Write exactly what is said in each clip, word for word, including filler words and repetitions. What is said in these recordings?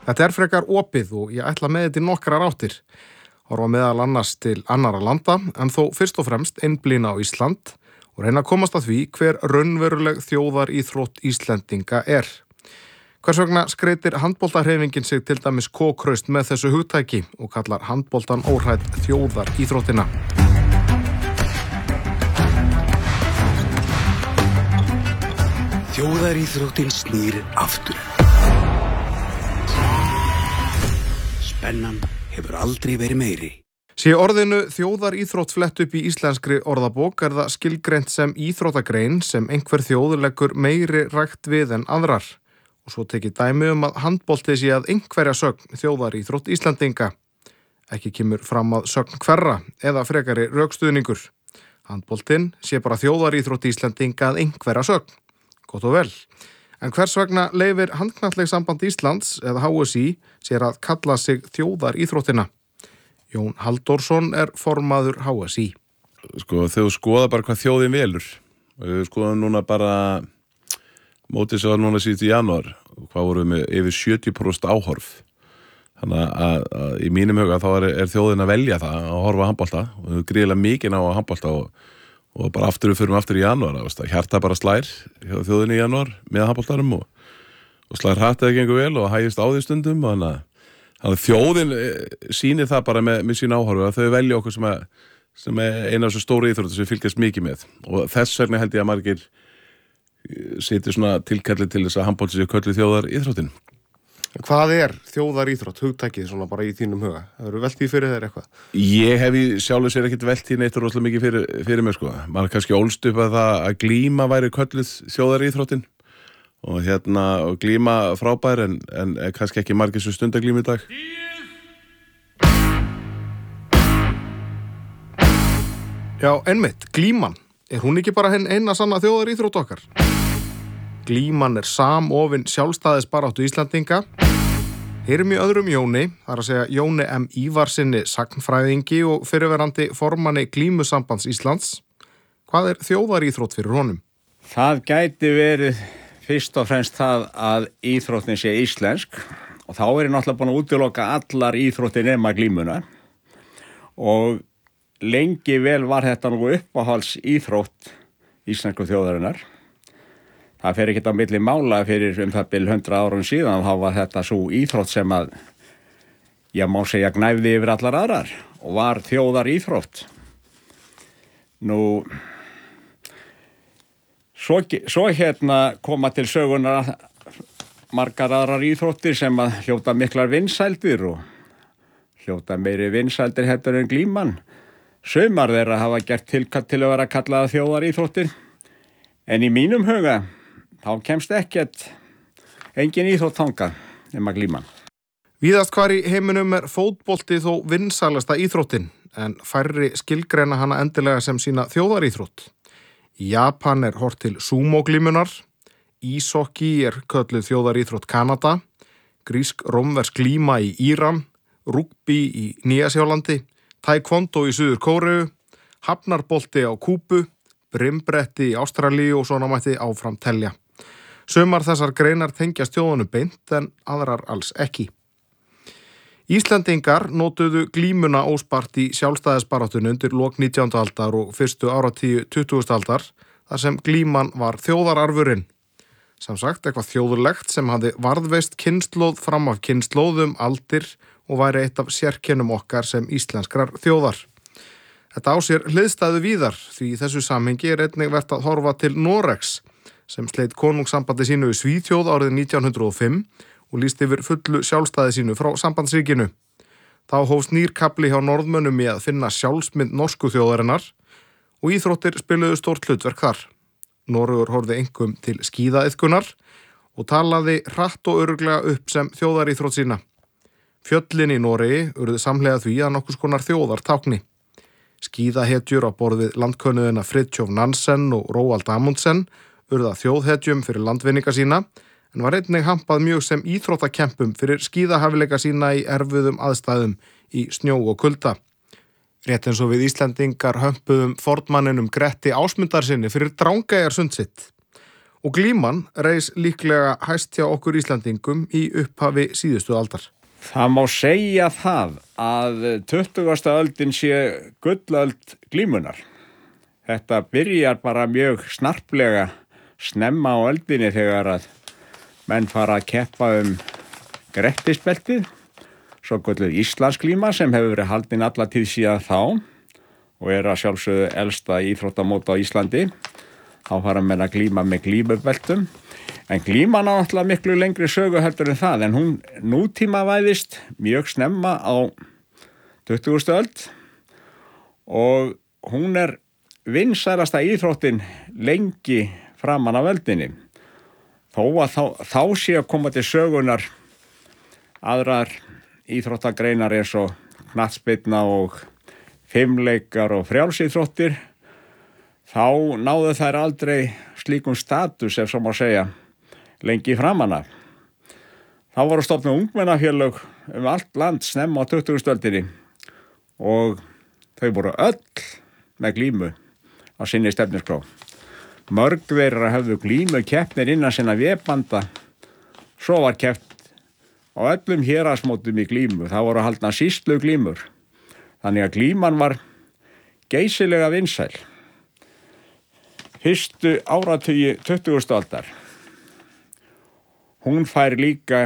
Þetta er frekar opið og ég ætla með þetta í nokkrar áttir. Horfa meðal annars til annara landa en þó fyrst og fremst einblína á Ísland og reyna að komast að því hver raunveruleg þjóðaríþrótt Íslendinga er. Hvers vegna skreitir handboltahreyfingin sig til dæmis kókraust með þessu hugtæki og kallar handboltan óhrædd þjóðaríþróttina. Þjóðaríþróttin snýr aftur. Spennan hefur aldrei verið meiri. Sé orðinu þjóðaríþrótt flett upp í íslenskri orðabók er það skilgreint sem íþróttagrein sem einhver þjóð leggur meiri rækt við en aðrar. Og svo tekið dæmi um að handbolti sé að einhverja sögn þjóðaríþrótt Íslandinga. Ekki kemur fram að sögn hverra eða frekari rökstuðningur. Handboltinn sé bara þjóðaríþrótt Íslandinga að einhverja sögn. Gott og vel. En hvers vegna leyfir handknattleikssamband Íslands eða H S Í sér að kalla sig þjóðaríþróttina? Jón Halldórsson er formaður H S Í. Sko, þegar þú skoða bara hvað þjóðin velur. Við skoðum núna bara mótið sem var núna síðan í janúar. Hvað voru við með yfir sjötíu prósent áhorf. Þannig að, að, að í mínum huga þá er, er þjóðin að velja það að horfa á handbolta og þau gríðilega mikið á að handbolta og, og bara aftur við fyrir aftur í janúar. Hjarta bara slær hjá þjóðinni í janúar með handboltarum og, og slær hratt eða gengur vel og hægist á því stundum. Þannig að, þannig að þjóðin sýnir það bara með, með sín áhorfu að þau velja okkur sem, að, sem er eina af þessu stóru íþróttum sem fylgjast mikið með. Og þess vegna held ég að margir setja svona tilkalli til þess að handbolti séu kölluð þjóðaríþróttin. Hvað er þjóðaríþrótt, hugtækið svona bara í þínum huga? Hefur þú velt því fyrir þér eitthvað? Ég hef í sjálfu sér ekkert velt því neitt rosalega mikið fyrir, fyrir mig sko. Man kannski ólst upp að það að glíma væri kölluð þjóðaríþróttin og hérna og glíma frábær en, en kannski ekki margir sem stunda glímu í dag. Já, einmitt, glíman. Er hún ekki bara henn eina sanna þjóðaríþrótt okkar? Glíman er samofin sjálfstæðisbaráttu Íslandinga. Heyrum í öðrum Jóni, þar að segja Jóni M. Ívarsinni sagnfræðingi og fyrrverandi formanni Glímusambands Íslands. Hvað er þjóðaríþrótt fyrir honum? Það gæti verið fyrst og fremst það að íþróttin sé íslensk og þá er ég náttúrulega búin að útiloka allar íþróttir nema glímuna og lengi vel var þetta nú uppáhalds íþrótt íslensku þjóðarinnar. Það fer ekkert á milli mála fyrir um það bil hundrað árum síðan, þá var þetta svo íþrótt sem að, ég má segja, gnæfði yfir allar aðrar og var þjóðaríþrótt. Nú, svo, svo hérna koma til sögunar margar aðrar íþróttir sem að hljóta miklar vinsældir og hljóta meiri vinsældir heldur en glíman. Sumar þeirra hafa gert tilkall til að vera kallaða þjóðaríþróttir, en í mínum huga þá kemst ekkert engin íþrótt þangað nema glíman. Víðast hvar í heiminum er fótbolti þó vinsælasta íþróttin, en færri skilgreina hana endilega sem sína þjóðaríþrótt. Í Japan er horft til sumo-glímunar, ísokki er kölluð þjóðaríþrótt Kanada, grísk-rómversk glíma í Íran, rúgbí í Nýja-Sjálandi, taekwondo í Suður Kóreu, hafnarbolti á Kúbu, brimbretti í Ástralíu og svona mætti áfram telja. Sumar þessar greinar tengjast þjóðunum beint en aðrar alls ekki. Íslendingar notuðu glímuna óspart í sjálfstæðisbaráttunni undir lok nítjándu aldar og fyrstu áratíu tuttugustu aldar, þar sem glíman var þjóðararfurinn. Sem sagt, eitthvað þjóðlegt sem hafði varðveist kynslóð fram af kynslóðum aldir og væri eitt af sérkennum okkar sem íslenskrar þjóðar. Þetta á sér hliðstæðu víðar, því í þessu samhengi er einnig vert að horfa til Noregs, sem sleit konungssambandi sínu í Svíþjóð árið nítján hundruð og fimm og lýsti yfir fullu sjálfstæði sínu frá sambandsríkinu. Þá hófst nýr kafli hjá Norðmönnum í að finna sjálfsmynd norsku þjóðarinnar og íþróttir spiluðu stórt hlutverk þar. Noregur horfði einkum til skíðaiðkunar og talaði hratt og örugglega upp sem þjóðaríþrótt sína. Fjöllin í Noregi urðu samhliða því að nokkurs konar þjóðartákni. Skíðahetjur á borð við landkönnuðina Fridtjof Nansen og Roald Amundsen urða þjóðhetjum fyrir landvinninga sína, en var einnig hampað mjög sem íþróttakempum fyrir skíðahæfileika sína í erfiðum aðstæðum í snjó og kulda. Rétt eins og við Íslendingar hömpuðum fornmanninum Gretti Ásmundarsyni fyrir Drangeyjarsund sitt. Og glíman reis líklega hæst hjá okkur Íslandingum í upphafi síðustu aldar. Það má segja það að tuttugasta öldin sé gullöld glímunar. Þetta byrjar bara mjög snarplega snemma á öldinni þegar að menn fara að keppa um grettisbeltið, svo kölluð Íslandsglíma sem hefur verið haldin alla tíð síðan þá og er að sjálfsögðu elsta íþróttamót á Íslandi. Þá fara menn að glíma með glímubeltum. En glíman á náttúrulega miklu lengri sögu heldur en það, en hún nútímavæðist mjög snemma á tuttugustu öld og hún er vinsælasta íþróttin lengi framan af öldinni. Þó að þá, þá sé að koma til sögunar aðrar íþróttagreinar eins og knattspyrna og fimleikar og frjálsíþróttir, þá náðu þær aldrei slíkum status, ef svo má segja, lengi framan af. Þá voru stofnuð ungmennafélög um allt land snemma á tuttugustu öldinni og þau voru öll með glímu á sinni stefnuskrá. Mörg þeirra höfðu glímu keppnir innan sinna vébanda, svo var keppt á öllum héraðsmótum í glímu. Það voru haldnar sýslu glímur. Þannig að glíman var geysilega vinsæl. Fyrstu áratugi tuttugustu aldar. Hún fær líka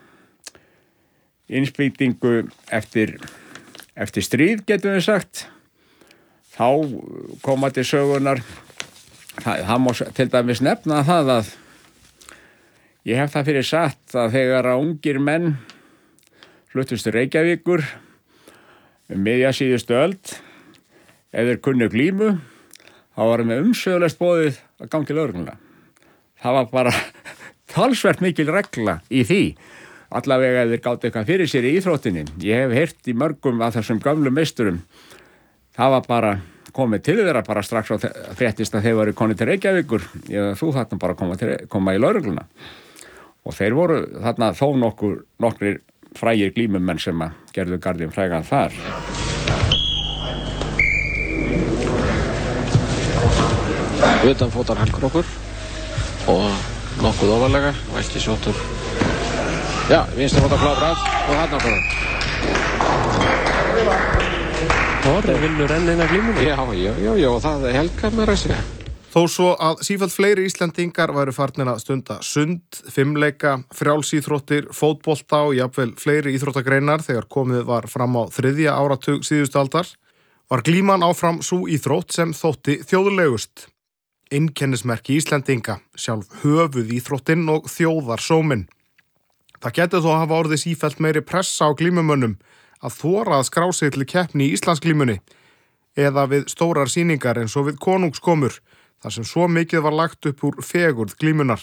innspýtingu eftir, eftir stríð, getum við sagt. Þá koma til sögunar, það, það má til dæmis nefna það að ég hef það fyrir satt að þegar að ungir menn fluttust til Reykjavíkur um miðja síðustu öld, ef þeir kunnu glímu, þá varum við umsögulegt boðið að gangi lögregluna. Það var bara talsvert mikil regla í því, allavega ef þeir gátu eitthvað fyrir sér í íþróttinni. Ég hef heyrt í mörgum af þessum gömlu meisturum, það var bara komið til þeirra bara strax á fréttist að þeir varu konið til Reykjavíkur, eða þú þarna bara koma, til, koma í lögregluna. Og þeir voru þarna þó nokkur, nokkrir frægir glímumenn sem að gerðu gardinn frægan þar. Utanfótar hælkrókur og nokkuð ofarlega og ekki sjóttur. Já, vinstrifótar klábrað og hann ákvæður. Þorri vinnur enn eina glímunni. Já, já, já, já, það er helga með ræsri. Þó svo að sífellt fleiri Íslendingar væru farnir að stunda sund, fimmleika, frjálsíþróttir, fótbolta og jafnvel fleiri íþróttagreinar þegar komið var fram á þriðja áratug síðustu aldar, var glíman áfram sú íþrótt sem þótti þjóðlegust. Einkennismerki Íslendinga, sjálf höfuð íþróttin og þjóðarsóminn. Það gæti þó að hafa orðið sífellt meiri pressa á glímumönnum að þora að skrá sig til keppni í Íslandsglímunni eða við stórar sýningar eins og við konungskomur, þar sem svo mikið var lagt upp úr fegurð glímunar.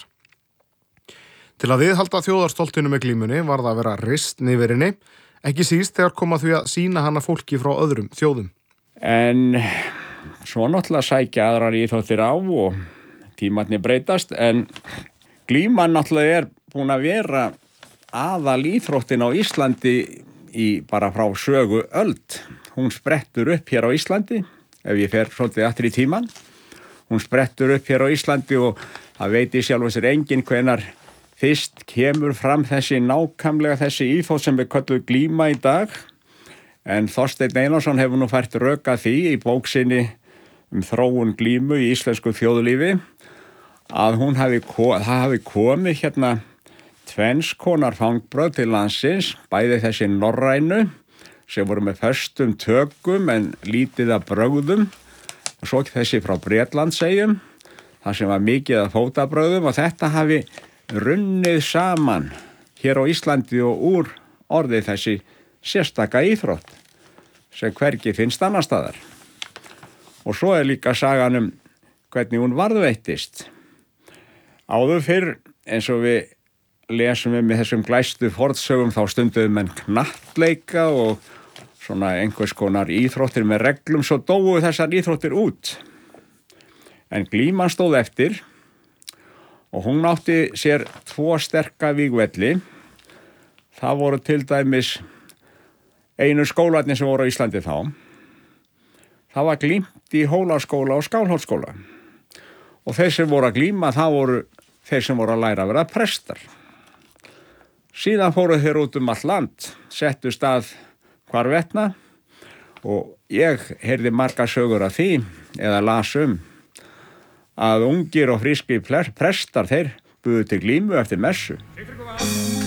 Til að viðhalda þjóðarstoltinu með glímunni var það að vera rist yfir henni, ekki síst þegar kom að því að sýna hana fólki frá öðrum þjóðum. En svo náttúrulega sækja aðrar íþróttir á og tímarnir breytast, en glíman náttúrulega er búin að vera aðal íþróttin á Íslandi í bara frá sögu öld. Hún sprettur upp hér á Íslandi, ef ég fer svolítið aftur í tíman. Hún sprettur upp hér á Íslandi og það veit í sjálf og sér enginn hvenar fyrst kemur fram þessi nákvæmlega þessi íþrótt sem við köllum glíma í dag. En Þorsteinn Einarsson hefur nú fært rök að því í bók sinni um þróun glímu í íslensku þjóðlífi að hún hafi, það hafi komið hérna tvenns konar fangbröð til landsins, bæði þessi norrænu sem voru með föstum tökum en lítið af brögðum og svo þessi frá Bretlandseyjum, það sem var mikið af fótabröðum og þetta hafi runnið saman hér á Íslandi og úr orðið þessi sérstaka íþrótt sem hvergi finnst annar staðar. Og svo er líka sagan um hvernig hún varðveittist. Áður fyrr, eins og við lesum við með þessum glæstu fornsögum, þá stunduðu menn knattleika og svona einhvers konar íþróttir með reglum, svo dóu þessar íþróttir út. En glíman stóð eftir og hún átti sér tvo sterka vígvelli. Það voru til dæmis einu skólarnir sem voru á Íslandi þá. Það var glímt í Hólaskóla og Skálholtsskóla. Og þeir sem voru að glíma, það voru þeir sem voru að læra að vera prestar. Síðan fóru þeir út um allt land, settu stað hvarvetna og ég heyrði margar sögur af því, eða las um, að ungir og frískir prestar þeir buðu til glímu eftir messu.